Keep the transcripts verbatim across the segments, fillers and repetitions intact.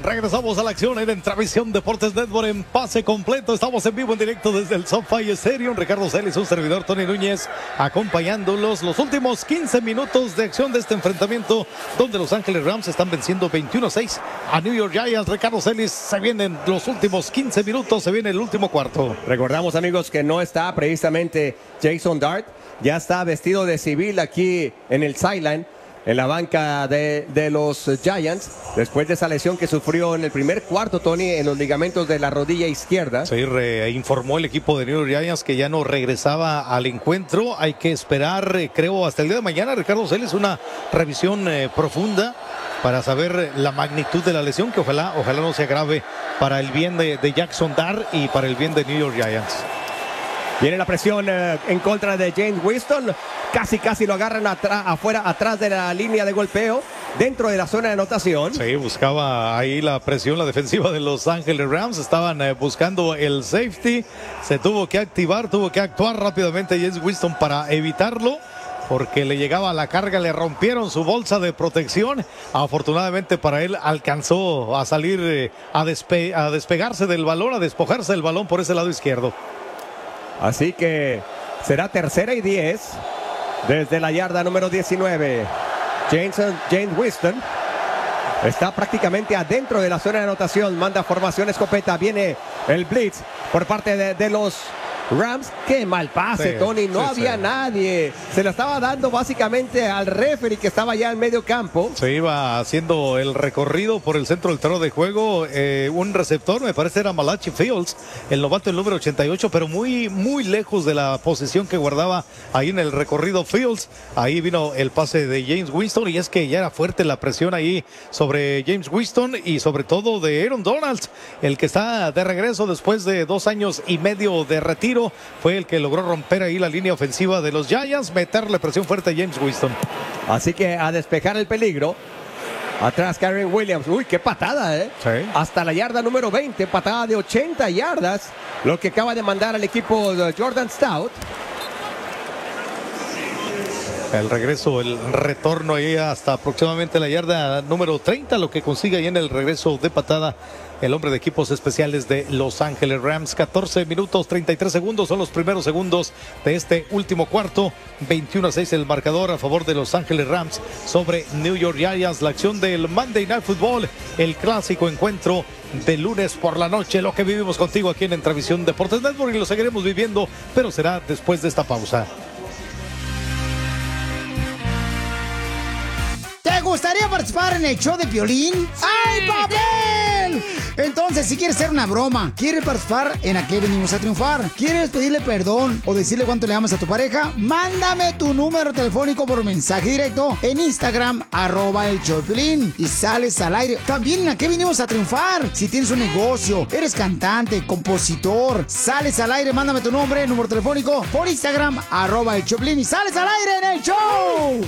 Regresamos a la acción en Entravisión Deportes Network en pase completo. Estamos en vivo en directo desde el SoFi Stadium. Ricardo Celis, un servidor, Tony Núñez, acompañándolos los últimos quince minutos de acción de este enfrentamiento, donde Los Ángeles Rams están venciendo veintiuno a seis a New York Giants. Ricardo Celis, se vienen los últimos quince minutos, se viene el último cuarto. Recordamos, amigos, que no está precisamente Jason Dart, ya está vestido de civil aquí en el sideline, en la banca de, de los Giants, después de esa lesión que sufrió en el primer cuarto, Tony, en los ligamentos de la rodilla izquierda. Sí, re, informó el equipo de New York Giants que ya no regresaba al encuentro. Hay que esperar, eh, creo, hasta el día de mañana, Ricardo Celis, una revisión eh, profunda para saber la magnitud de la lesión, que ojalá, ojalá no se agrave para el bien de, de Jackson Dart y para el bien de New York Giants. Viene la presión eh, en contra de James Winston. Casi, casi lo agarran atra- afuera, atrás de la línea de golpeo, dentro de la zona de anotación. Sí, buscaba ahí la presión, la defensiva de Los Ángeles Rams. Estaban eh, buscando el safety. Se tuvo que activar, tuvo que actuar rápidamente James Winston para evitarlo, porque le llegaba la carga, le rompieron su bolsa de protección. Afortunadamente para él alcanzó a salir, eh, a, despe- a despegarse del balón, a despojarse del balón por ese lado izquierdo. Así que será tercera y diez desde la yarda número diecinueve. James, James Winston está prácticamente adentro de la zona de anotación. Manda formación escopeta. Viene el blitz por parte de, de los Rams. Qué mal pase, sí, Tony. No sí, había sí. nadie. Se lo estaba dando básicamente al referee que estaba ya en medio campo. Se iba haciendo el recorrido por el centro del terreno de juego. Eh, un receptor, me parece era Malachi Fields, el novato, el número ochenta y ocho, pero muy, muy lejos de la posición que guardaba ahí en el recorrido Fields. Ahí vino el pase de James Winston, y es que ya era fuerte la presión ahí sobre James Winston y sobre todo de Aaron Donald, el que está de regreso después de dos años y medio de retiro. Fue el que logró romper ahí la línea ofensiva de los Giants, meterle presión fuerte a James Winston. Así que a despejar el peligro. Atrás Kyren Williams. Uy, qué patada, ¿eh? Sí. Hasta la yarda número veinte, patada de ochenta yardas, lo que acaba de mandar al equipo de Jordan Stout. El regreso, el retorno ahí hasta aproximadamente la yarda número treinta, lo que consigue ahí en el regreso de patada el hombre de equipos especiales de Los Ángeles Rams. catorce minutos treinta y tres segundos son los primeros segundos de este último cuarto. veintiuno a seis el marcador a favor de Los Ángeles Rams sobre New York Giants. La acción del Monday Night Football, el clásico encuentro de lunes por la noche, lo que vivimos contigo aquí en Entravisión Deportes Network, y lo seguiremos viviendo, pero será después de esta pausa. ¿Te gustaría participar en el show de Piolín? ¡Ay, papel! Entonces, si quieres hacer una broma, quieres participar en ¿A qué venimos a triunfar? ¿Quieres pedirle perdón o decirle cuánto le amas a tu pareja? Mándame tu número telefónico por mensaje directo en Instagram, arroba el show de Piolín, y sales al aire. También en ¿A qué venimos a triunfar? Si tienes un negocio, eres cantante, compositor, sales al aire, mándame tu nombre, número telefónico por Instagram, arroba el show de Piolín, y sales al aire en el show.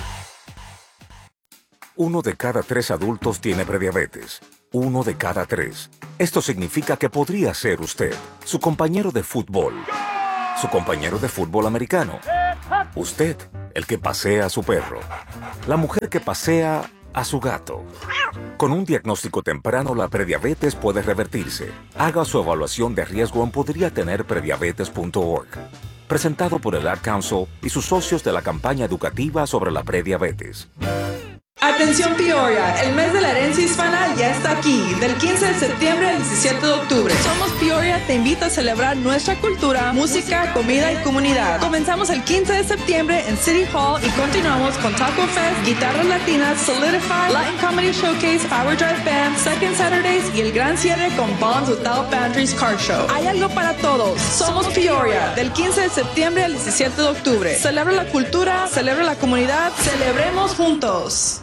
Uno de cada tres adultos tiene prediabetes. Uno de cada tres. Esto significa que podría ser usted, su compañero de fútbol, su compañero de fútbol americano, usted, el que pasea a su perro, la mujer que pasea a su gato. Con un diagnóstico temprano, la prediabetes puede revertirse. Haga su evaluación de riesgo en podría tener prediabetes punto org. Presentado por el Ad Council y sus socios de la campaña educativa sobre la prediabetes. Atención Peoria, el mes de la herencia hispana ya está aquí, del quince de septiembre al diecisiete de octubre. Somos Peoria te invita a celebrar nuestra cultura, música, comida y comunidad. Comenzamos el quince de septiembre en City Hall y continuamos con Taco Fest, Guitarras Latinas, Solidify, Latin Comedy Showcase, Power Drive Band, Second Saturdays y el gran cierre con Bonds Without Boundaries Car Show. Hay algo para todos. Somos Peoria, del quince de septiembre al diecisiete de octubre. Celebra la cultura, celebra la comunidad, celebremos juntos.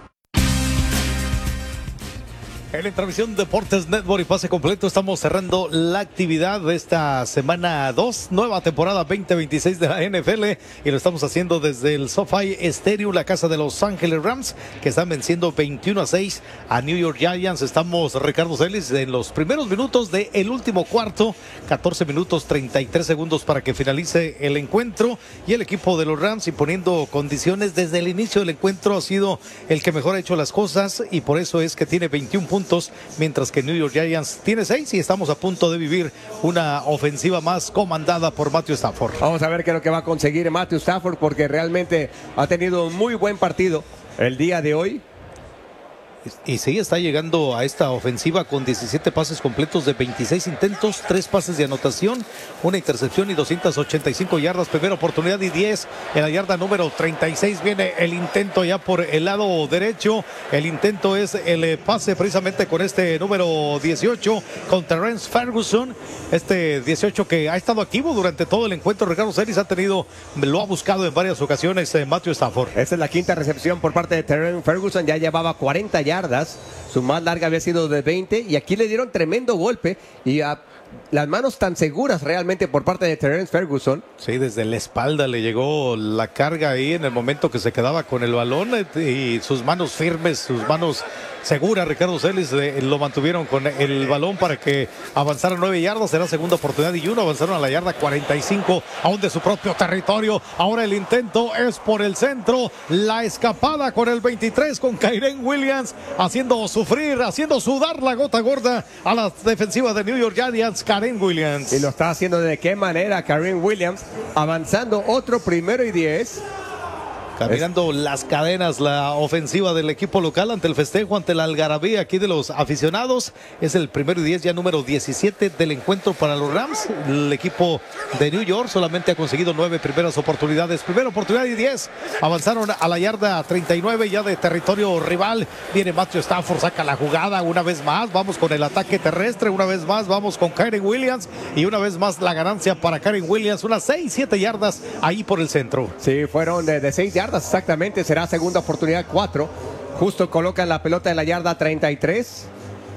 En Entravisión Deportes Network y pase completo estamos cerrando la actividad de esta semana dos, nueva temporada veinte veintiséis de la N F L, y lo estamos haciendo desde el SoFi Stadium, la casa de Los Ángeles Rams, que están venciendo veintiuno a seis a New York Giants. Estamos, Ricardo Celis, en los primeros minutos del último cuarto, catorce minutos treinta y tres segundos para que finalice el encuentro, y el equipo de los Rams, imponiendo condiciones desde el inicio del encuentro, ha sido el que mejor ha hecho las cosas, y por eso es que tiene veintiún puntos puntos, mientras que New York Giants tiene seis y estamos a punto de vivir una ofensiva más comandada por Matthew Stafford. Vamos a ver qué es lo que va a conseguir Matthew Stafford, porque realmente ha tenido un muy buen partido el día de hoy. Y sí, está llegando a esta ofensiva con diecisiete pases completos de veintiséis intentos, tres pases de anotación, una intercepción y doscientas ochenta y cinco yardas. Primera oportunidad y diez en la yarda número treinta y seis. Viene el intento ya por el lado derecho. El intento es el pase precisamente con este número dieciocho, con Terrence Ferguson. Este dieciocho que ha estado activo durante todo el encuentro. Ricardo Celis ha tenido, lo ha buscado en varias ocasiones eh, Matthew Stafford. Esta es la quinta recepción por parte de Terrence Ferguson. Ya llevaba cuarenta yardas. Su más larga había sido de veinte y aquí le dieron tremendo golpe y a las manos tan seguras realmente por parte de Terrence Ferguson. Sí, desde la espalda le llegó la carga ahí en el momento que se quedaba con el balón y sus manos firmes, sus manos seguras. Ricardo Celis eh, lo mantuvieron con el balón para que avanzara nueve yardas. Será segunda oportunidad y uno. Avanzaron a la yarda cuarenta y cinco, aún de su propio territorio. Ahora el intento es por el centro. La escapada con el veintitrés, con Kyren Williams, haciendo sufrir, haciendo sudar la gota gorda a la defensiva de New York Giants. Kyren Williams. Y lo está haciendo de qué manera Kyren Williams, avanzando otro primero y diez. Caminando es... las cadenas la ofensiva del equipo local ante el festejo, ante la algarabía aquí de los aficionados. Es el primero y diez, ya número diecisiete del encuentro para los Rams. El equipo de New York solamente ha conseguido nueve primeras oportunidades. Primera oportunidad y diez. Avanzaron a la yarda treinta y nueve ya de territorio rival. Viene Matthew Stafford, saca la jugada una vez más. Vamos con el ataque terrestre, una vez más vamos con Kyren Williams. Y una vez más la ganancia para Kyren Williams. Unas seis, siete yardas ahí por el centro. Sí, fueron de, de seis yardas. Exactamente, será segunda oportunidad cuatro. Justo colocan la pelota en la yarda treinta y tres.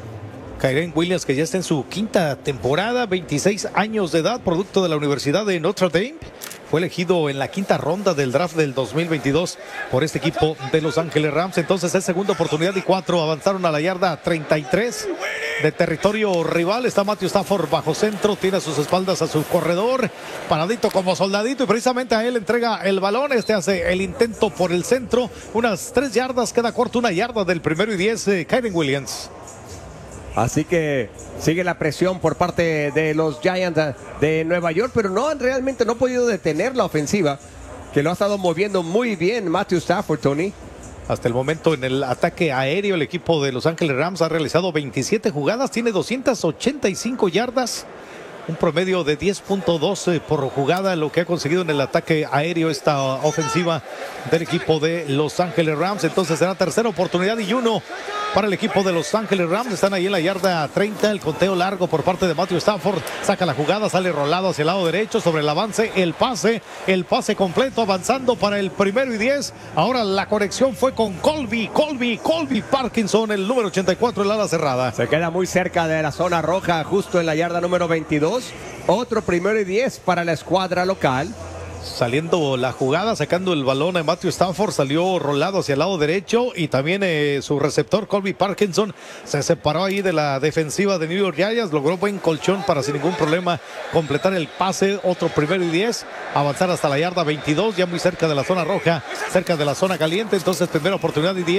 Kyren Williams, que ya está en su quinta temporada, veintiséis años de edad, producto de la Universidad de Notre Dame. Fue elegido en la quinta ronda del draft del dos mil veintidós por este equipo de Los Ángeles Rams. Entonces es segunda oportunidad y cuatro. Avanzaron a la yarda treinta y tres de territorio rival. Está Matthew Stafford bajo centro, tiene a sus espaldas a su corredor, paradito como soldadito, y precisamente a él entrega el balón. Este hace el intento por el centro, unas tres yardas, queda corto, una yarda del primero y diez. eh, Kyren Williams. Así que sigue la presión por parte de los Giants de Nueva York, pero no han realmente no podido detener la ofensiva, que lo ha estado moviendo muy bien Matthew Stafford, Tony. Hasta el momento en el ataque aéreo el equipo de Los Ángeles Rams ha realizado veintisiete jugadas, tiene doscientas ochenta y cinco yardas, un promedio de diez punto doce por jugada, lo que ha conseguido en el ataque aéreo esta ofensiva del equipo de Los Ángeles Rams. Entonces será tercera oportunidad y uno para el equipo de Los Ángeles Rams. Están ahí en la yarda treinta, el conteo largo por parte de Matthew Stafford. Saca la jugada, sale rolado hacia el lado derecho sobre el avance, el pase, el pase completo, avanzando para el primero y diez. Ahora la conexión fue con Colby, Colby, Colby Parkinson, el número ochenta y cuatro, el ala cerrada. Se queda muy cerca de la zona roja, justo en la yarda número veintidós. Otro primero y diez para la escuadra local. Saliendo la jugada, sacando el balón a Matthew Stafford, salió rolado hacia el lado derecho y también eh, su receptor Colby Parkinson se separó ahí de la defensiva de New York Giants, logró buen colchón para sin ningún problema completar el pase. Otro primero y diez, avanzar hasta la yarda veintidós, ya muy cerca de la zona roja, cerca de la zona caliente. Entonces primera oportunidad y diez.